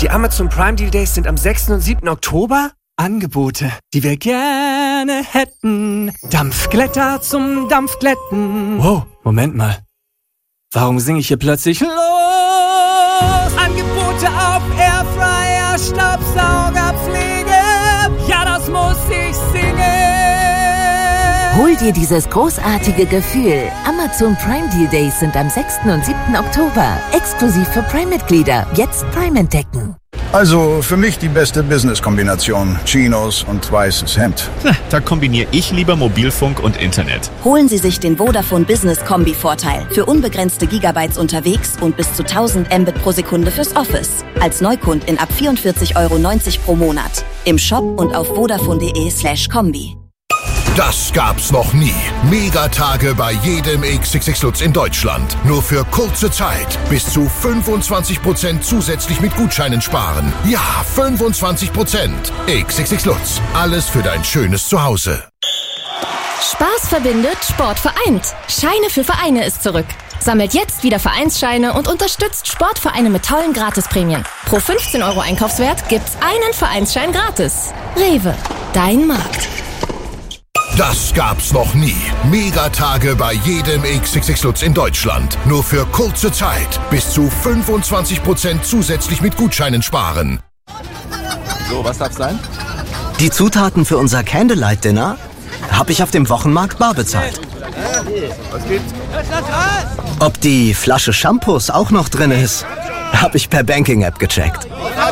Die Amazon Prime Deal Days sind am 6. und 7. Oktober? Angebote, die wir gerne hätten. Dampfglätter zum Dampfglätten. Wow, Moment mal. Warum singe ich hier plötzlich los? Angebote auf Airfryer, Staubsaugerpflege. Ja, das muss ich singen. Hol dir dieses großartige Gefühl. Amazon Prime Deal Days sind am 6. und 7. Oktober. Exklusiv für Prime-Mitglieder. Jetzt Prime entdecken. Also für mich die beste Business-Kombination. Chinos und weißes Hemd. Da kombiniere ich lieber Mobilfunk und Internet. Holen Sie sich den Vodafone Business Kombi-Vorteil. Für unbegrenzte Gigabytes unterwegs und bis zu 1000 Mbit pro Sekunde fürs Office. Als Neukundin ab 44,90 € pro Monat. Im Shop und auf vodafone.de/kombi. Das gab's noch nie. Megatage bei jedem XXX Lutz in Deutschland. Nur für kurze Zeit. Bis zu 25% zusätzlich mit Gutscheinen sparen. Ja, 25%. XXX Lutz. Alles für dein schönes Zuhause. Spaß verbindet, Sport vereint. Scheine für Vereine ist zurück. Sammelt jetzt wieder Vereinsscheine und unterstützt Sportvereine mit tollen Gratisprämien. Pro 15 € Einkaufswert gibt's einen Vereinsschein gratis. Rewe, dein Markt. Das gab's noch nie. Megatage bei jedem XXX Lutz in Deutschland. Nur für kurze Zeit. Bis zu 25% zusätzlich mit Gutscheinen sparen. So, was darf's sein? Die Zutaten für unser Candlelight-Dinner habe ich auf dem Wochenmarkt bar bezahlt. Was gibt's? Ob die Flasche Shampoos auch noch drin ist, habe ich per Banking-App gecheckt.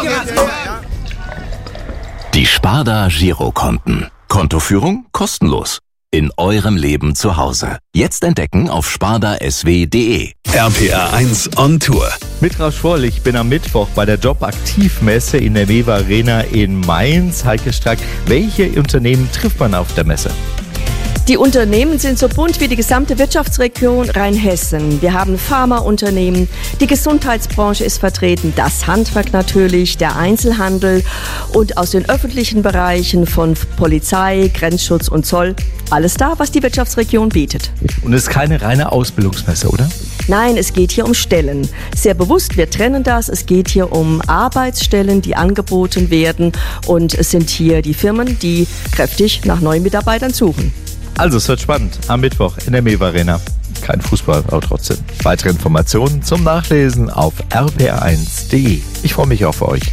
Die Sparda Girokonten. Kontoführung kostenlos. In eurem Leben zu Hause. Jetzt entdecken auf spardasw.de. RPR 1 on Tour. Mit Ralf Schwoll, ich bin am Mittwoch bei der Jobaktivmesse in der Mewa Arena in Mainz. Heike Strack, welche Unternehmen trifft man auf der Messe? Die Unternehmen sind so bunt wie die gesamte Wirtschaftsregion Rheinhessen. Wir haben Pharmaunternehmen, die Gesundheitsbranche ist vertreten, das Handwerk natürlich, der Einzelhandel und aus den öffentlichen Bereichen von Polizei, Grenzschutz und Zoll. Alles da, was die Wirtschaftsregion bietet. Und es ist keine reine Ausbildungsmesse, oder? Nein, es geht hier um Stellen. Sehr bewusst, wir trennen das. Es geht hier um Arbeitsstellen, die angeboten werden. Und es sind hier die Firmen, die kräftig nach neuen Mitarbeitern suchen. Also, es wird spannend. Am Mittwoch in der Mewa Arena. Kein Fußball, aber trotzdem. Weitere Informationen zum Nachlesen auf rpr1.de. Ich freue mich auf euch.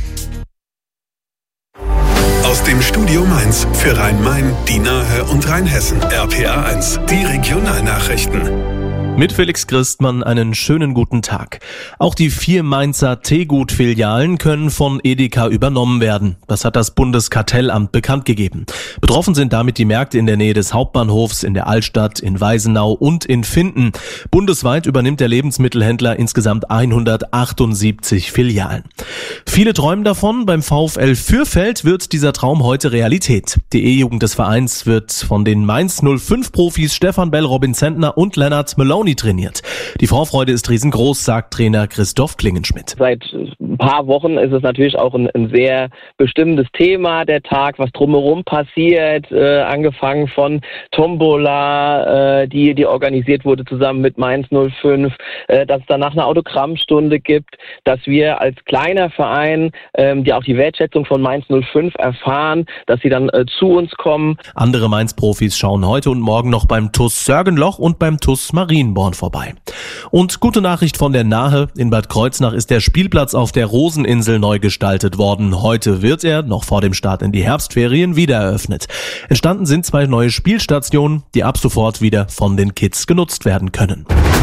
Aus dem Studio Mainz für Rhein-Main, die Nahe und Rheinhessen. RPR 1, die Regionalnachrichten. Mit Felix Christmann einen schönen guten Tag. Auch die 4 Mainzer Teegut-Filialen können von Edeka übernommen werden. Das hat das Bundeskartellamt bekannt gegeben. Betroffen sind damit die Märkte in der Nähe des Hauptbahnhofs, in der Altstadt, in Weisenau und in Finden. Bundesweit übernimmt der Lebensmittelhändler insgesamt 178 Filialen. Viele träumen davon. Beim VfL Fürfeld wird dieser Traum heute Realität. Die E-Jugend des Vereins wird von den Mainz 05-Profis Stefan Bell, Robin Zentner und Lennart Maloney trainiert. Die Vorfreude ist riesengroß, sagt Trainer Christoph Klingenschmidt. Seit ein paar Wochen ist es natürlich auch ein sehr bestimmendes Thema, der Tag, was drumherum passiert, angefangen von Tombola, die organisiert wurde zusammen mit Mainz 05, dass es danach eine Autogrammstunde gibt, dass wir als kleiner Verein, die auch die Wertschätzung von Mainz 05 erfahren, dass sie dann zu uns kommen. Andere Mainz-Profis schauen heute und morgen noch beim TuS Sörgenloch und beim TuS Marienborn vorbei. Und gute Nachricht von der Nahe. In Bad Kreuznach ist der Spielplatz auf der Roseninsel neu gestaltet worden. Heute wird er, noch vor dem Start in die Herbstferien, wieder eröffnet. Entstanden sind 2 neue Spielstationen, die ab sofort wieder von den Kids genutzt werden können.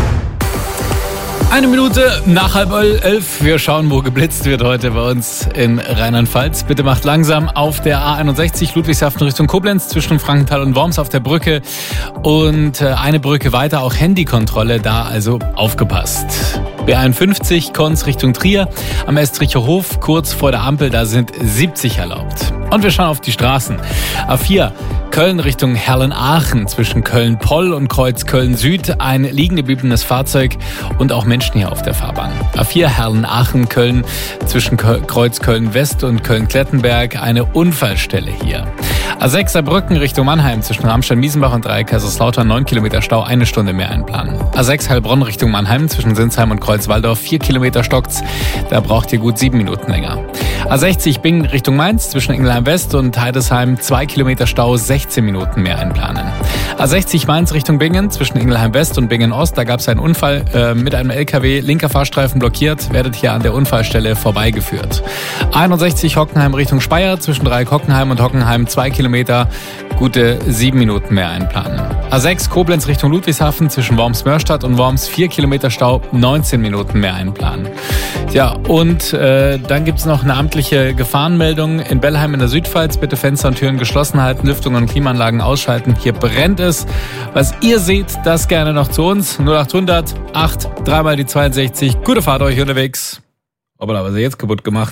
1 Minute nach 10:30. Wir schauen, wo geblitzt wird heute bei uns in Rheinland-Pfalz. Bitte macht langsam auf der A61 Ludwigshafen Richtung Koblenz zwischen Frankenthal und Worms auf der Brücke. Und eine Brücke weiter, auch Handykontrolle, da also aufgepasst. B51 Konz Richtung Trier am Estricher Hof, kurz vor der Ampel, da sind 70 erlaubt. Und wir schauen auf die Straßen. A4 Köln Richtung Herlen-Aachen zwischen Köln-Poll und Kreuz Köln-Süd. Ein liegen gebliebenes Fahrzeug und auch Menschen hier auf der Fahrbahn. A4 Herlen-Aachen-Köln zwischen Kreuz Köln-West und Köln-Klettenberg. Eine Unfallstelle hier. A6 Saarbrücken Richtung Mannheim zwischen Ramstein-Miesenbach und Kaiserslautern 9 Kilometer Stau, 1 Stunde mehr einplanen. A6 Heilbronn Richtung Mannheim zwischen Sinsheim und Kreuzwaldorf 4 Kilometer stockt's. Da braucht ihr gut 7 Minuten länger. A60 Bingen Richtung Mainz zwischen Ingelheim West und Heidesheim 2 Kilometer Stau, 16 Minuten mehr einplanen. A60 Mainz Richtung Bingen zwischen Ingelheim West und Bingen Ost, da gab es einen Unfall mit einem LKW, linker Fahrstreifen blockiert, werdet hier an der Unfallstelle vorbeigeführt. 61 Hockenheim Richtung Speyer zwischen Dreieck-Hockenheim und Hockenheim 2 Kilometer, gute 7 Minuten mehr einplanen. A6 Koblenz Richtung Ludwigshafen zwischen Worms-Mörstadt und Worms 4 Kilometer Stau, 19 Minuten mehr einplanen. Ja, und dann gibt's noch eine amtliche Gefahrenmeldung in Bellheim in der Südpfalz. Bitte Fenster und Türen geschlossen halten, Lüftung und Klimaanlagen ausschalten. Hier brennt es. Was ihr seht, das gerne noch zu uns. 0800 8 3 mal die 62. Gute Fahrt euch unterwegs. Hoppala, was ist jetzt kaputt gemacht?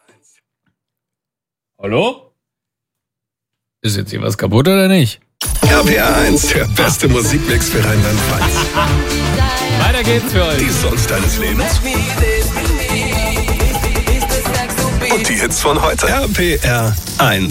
Hallo? Ist jetzt hier was kaputt oder nicht? RPR 1, der beste Musikmix für Rheinland-Pfalz. Weiter geht's für euch. Die Songs deines Lebens. Und die Hits von heute. RPR 1.